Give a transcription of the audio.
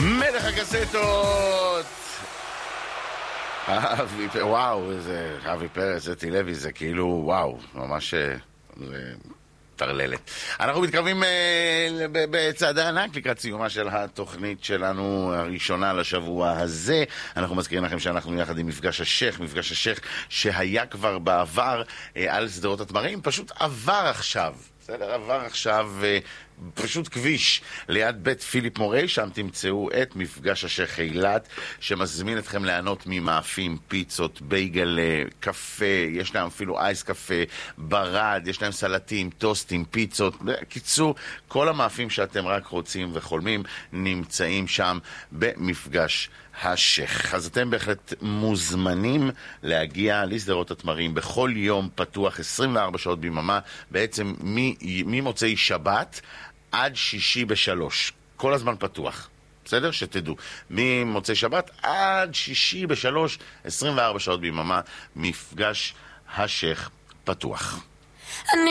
מלך הקסטות! וואו, איזה אבי פרץ, אתי לוי, זה כאילו, וואו, ממש טרללת. אנחנו מתקרבים בצעדי ענק לקראת סיומה של התוכנית שלנו הראשונה לשבוע הזה. אנחנו מזכירים לכם שאנחנו יחד עם מפגש השייח שהיה כבר בעבר על סדרות התמרים, פשוט עבר עכשיו. בסדר, עבר עכשיו פשוט כביש ליד בית פיליפ מורי, שם תמצאו את מפגש השייח אילת, שמזמין אתכם ליהנות ממאפים, פיצות, בייגל, קפה, יש להם אפילו אייס קפה, ברד, יש להם סלטים, טוסטים, פיצות, קיצור, כל המאפים שאתם רק רוצים וחולמים נמצאים שם במפגש השייח. אז אתם בהחלט מוזמנים להגיע לסדרות התמרים בכל יום, פתוח 24 שעות ביממה, בעצם ממוצאי שבת עד שישי ב3, כל הזמן פתוח, בסדר? שתדעו, ממוצאי שבת עד שישי ב3, 24 שעות ביממה, מפגש השייח פתוח.